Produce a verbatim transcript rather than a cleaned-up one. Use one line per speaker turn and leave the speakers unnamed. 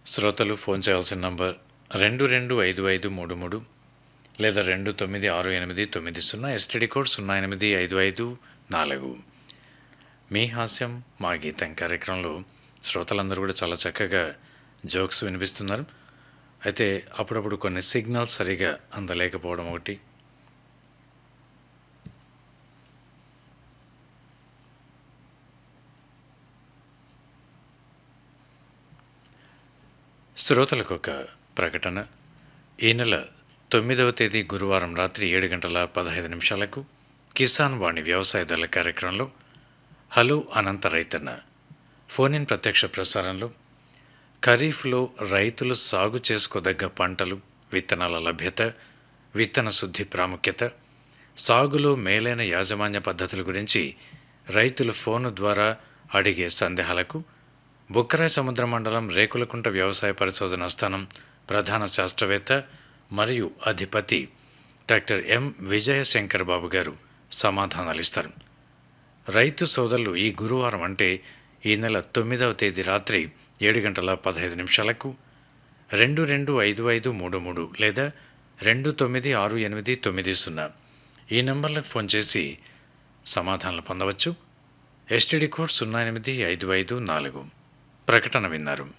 శ్రోతలు ఫోన్ చేయాల్సిన నంబర్ రెండు రెండు ఐదు ఐదు మూడు మూడు లేదా రెండు తొమ్మిది ఆరు ఎనిమిది తొమ్మిది సున్నా ఎస్టీడీ కోడ్ సున్నా ఎనిమిది ఐదు ఐదు నాలుగు. మీ హాస్యం మా గీతం కార్యక్రమంలో శ్రోతలందరూ కూడా చాలా చక్కగా జోక్స్ వినిపిస్తున్నారు. అయితే అప్పుడప్పుడు కొన్ని సిగ్నల్స్ సరిగా అందలేకపోవడం ఒకటి. శ్రోతలకు ఒక ప్రకటన. ఈ నెల తొమ్మిదవ తేదీ గురువారం రాత్రి ఏడు గంటల పదహైదు నిమిషాలకు కిసాన్ వాణి వ్యవసాయదారుల కార్యక్రమంలో హలో అనంత రైతన్న ఫోన్ ఇన్ ప్రత్యక్ష ప్రసారంలో ఖరీఫ్లో రైతులు సాగు చేసుకోదగ్గ పంటలు, విత్తనాల లభ్యత, విత్తన శుద్ధి ప్రాముఖ్యత, సాగులో మేలైన యాజమాన్య పద్ధతుల గురించి రైతులు ఫోను ద్వారా అడిగే సందేహాలకు బుక్కరాయ సముద్ర మండలం రేకులకుంట వ్యవసాయ పరిశోధన స్థానం ప్రధాన శాస్త్రవేత్త మరియు అధిపతి డాక్టర్ ఎం విజయశంకర్ బాబు గారు సమాధానాలిస్తారు. రైతు సోదరులు ఈ గురువారం అంటే ఈ నెల తొమ్మిదవ తేదీ రాత్రి ఏడు గంటల పదహైదు నిమిషాలకు రెండు రెండు ఐదు ఐదు మూడు మూడు లేదా రెండు తొమ్మిది ఆరు ఎనిమిది తొమ్మిది సున్నా ఈ నెంబర్లకు ఫోన్ చేసి సమాధానాలు పొందవచ్చు. ఎస్టీడీ కోడ్ సున్నా ఎనిమిది ఐదు ఐదు నాలుగు. ప్రకటన విన్నారు.